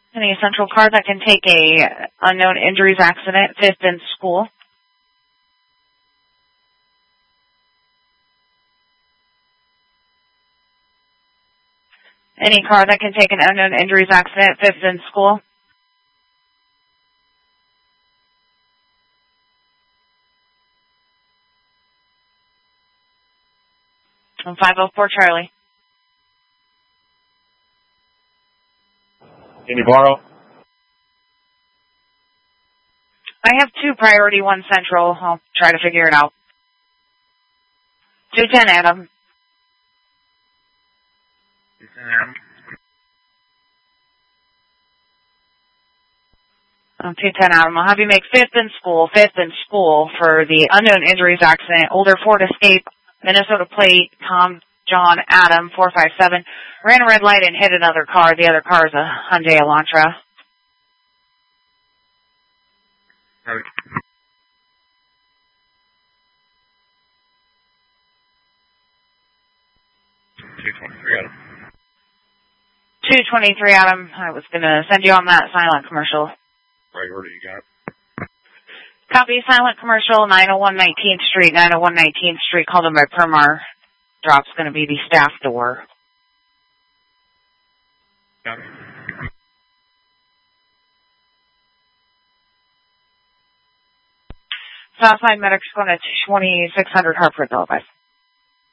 Any central car that can take a unknown injuries accident, 5th and school. Any car that can take an unknown injuries accident, 5th and school. On 504 Charlie. Can you borrow? I have 2 priority, 1 central. I'll try to figure it out. 210 Adam. 210 Adam. 210 Adam. I'll have you make 5th and school for the unknown injuries accident. Older Ford Escape, Minnesota plate, Tom John Adam 457. Ran a red light and hit another car. The other car is a Hyundai Elantra. Right. 223 Adam. 223 Adam. I was going to send you on that silent commercial. Right, where do you got? Copy silent commercial, 901 19th Street, 901 19th Street. Called him by Permar. Drop's going to be the staff door. Got it. Southside Medics going to 2600 Hartford, Illinois.